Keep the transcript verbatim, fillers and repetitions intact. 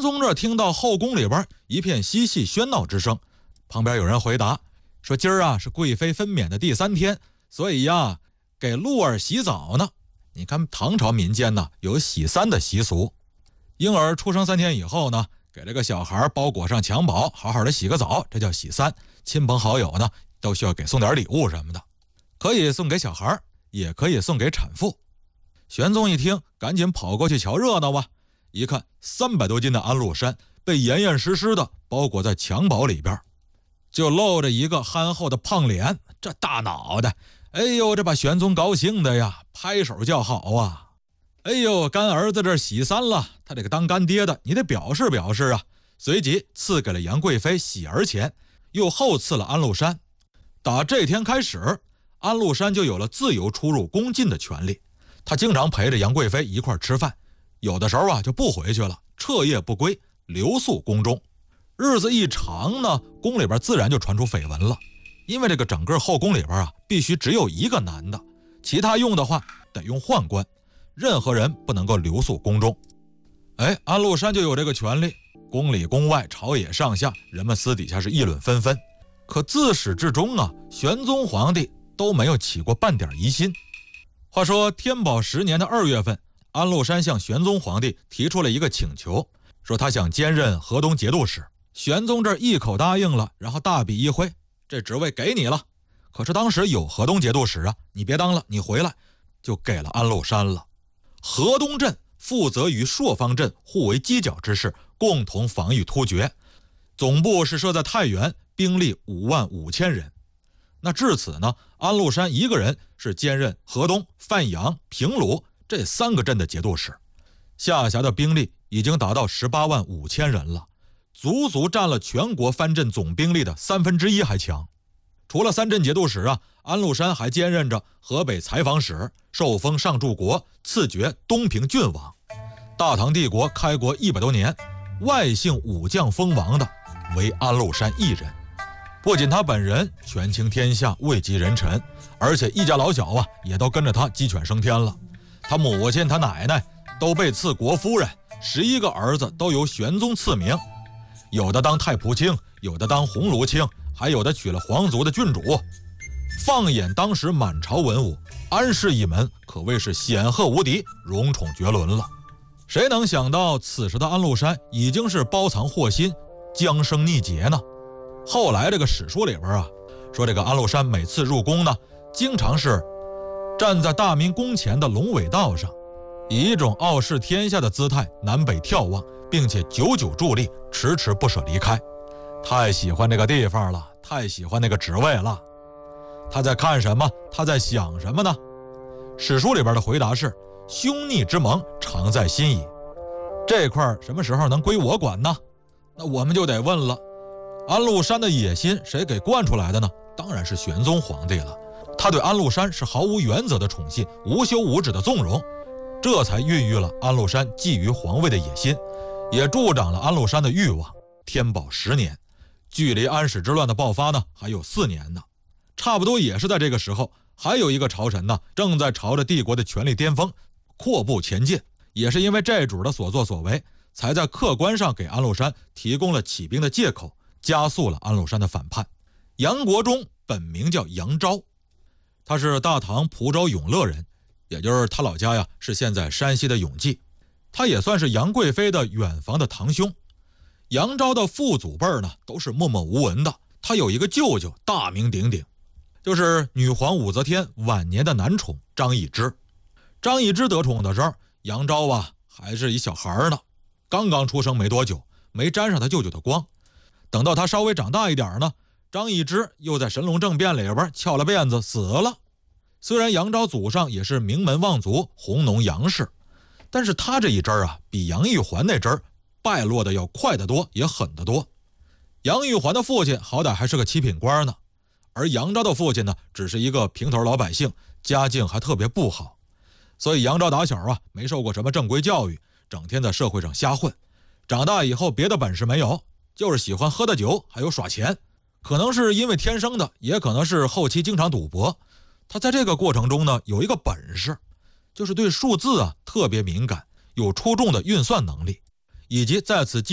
宗这听到后宫里边一片嬉戏喧闹之声，旁边有人回答说：“今儿啊是贵妃分娩的第三天，所以呀给鹿儿洗澡呢。”你看唐朝民间呢有洗三的习俗，婴儿出生三天以后呢，给这个小孩包裹上襁褓，好好的洗个澡，这叫洗三。亲朋好友呢都需要给送点礼物什么的，可以送给小孩，也可以送给产妇。玄宗一听，赶紧跑过去瞧热闹啊！一看三百多斤的安禄山被严严实实的包裹在襁褓里边，就露着一个憨厚的胖脸，这大脑袋，哎呦，这把玄宗高兴的呀，拍手叫好啊！哎呦，干儿子这洗三了，他这个当干爹的，你得表示表示啊！随即赐给了杨贵妃喜儿钱，又后赐了安禄山。打这天开始，安禄山就有了自由出入宫禁的权利。他经常陪着杨贵妃一块吃饭，有的时候啊就不回去了，彻夜不归，留宿宫中。日子一长呢，宫里边自然就传出绯闻了。因为这个整个后宫里边啊，必须只有一个男的，其他用的话得用宦官，任何人不能够留宿宫中。哎，安禄山就有这个权利，宫里宫外朝野上下，人们私底下是议论纷纷。可自始至终啊，玄宗皇帝都没有起过半点疑心。话说天宝十年的二月份，安禄山向玄宗皇帝提出了一个请求，说他想兼任河东节度使。玄宗这一口答应了，然后大笔一挥，这职位给你了。可是当时有河东节度使啊，你别当了，你回来，就给了安禄山了。河东镇负责与朔方镇互为犄角之势，共同防御突厥，总部是设在太原，兵力五万五千人。那至此呢，安禄山一个人是兼任河东、范阳、平卢这三个镇的节度使，下辖的兵力已经达到十八万五千人了，足足占了全国藩镇总兵力的三分之一还强。除了三镇节度使啊，安禄山还兼任着河北采访使，受封上柱国，赐爵东平郡王。大唐帝国开国一百多年，外姓武将封王的为安禄山一人。不仅他本人权倾天下，位极人臣，而且一家老小啊也都跟着他鸡犬升天了。他母亲他奶奶都被赐国夫人，十一个儿子都由玄宗赐名，有的当太仆卿，有的当鸿胪卿，还有的娶了皇族的郡主。放眼当时满朝文武，安氏一门可谓是显赫无敌，荣宠绝伦了。谁能想到此时的安禄山已经是包藏祸心，将生逆劫呢？后来这个史书里边啊，说这个安禄山每次入宫呢，经常是站在大明宫前的龙尾道上，以一种傲视天下的姿态南北眺望，并且久久伫立，迟迟不舍离开。太喜欢这个地方了，太喜欢那个职位了。他在看什么？他在想什么呢？史书里边的回答是：兄逆之盟常在心矣。这块什么时候能归我管呢？那我们就得问了，安禄山的野心谁给惯出来的呢？当然是玄宗皇帝了。他对安禄山是毫无原则的宠信，无休无止的纵容，这才孕育了安禄山觊觎皇位的野心，也助长了安禄山的欲望。天宝十年，距离安史之乱的爆发呢还有四年呢。差不多也是在这个时候，还有一个朝臣呢正在朝着帝国的权力巅峰阔步前进。也是因为这主的所作所为，才在客观上给安禄山提供了起兵的借口，加速了安禄山的反叛。杨国忠本名叫杨昭，他是大唐蒲州永乐人，也就是他老家呀是现在山西的永济。他也算是杨贵妃的远房的堂兄。杨昭的父祖辈呢都是默默无闻的，他有一个舅舅大名鼎鼎，就是女皇武则天晚年的男宠张易之。张易之得宠的时候，杨昭啊还是一小孩呢，刚刚出生没多久，没沾上他舅舅的光。等到他稍微长大一点呢，张易之又在神龙政变里边翘了辫子死了。虽然杨昭祖上也是名门望族弘农杨氏，但是他这一支啊比杨玉环那支败落的要快得多，也狠得多。杨玉环的父亲好歹还是个七品官呢，而杨昭的父亲呢只是一个平头老百姓，家境还特别不好。所以杨昭打小啊没受过什么正规教育，整天在社会上瞎混。长大以后别的本事没有，就是喜欢喝的酒还有耍钱。可能是因为天生的，也可能是后期经常赌博。他在这个过程中呢有一个本事，就是对数字啊特别敏感，有出众的运算能力，以及在此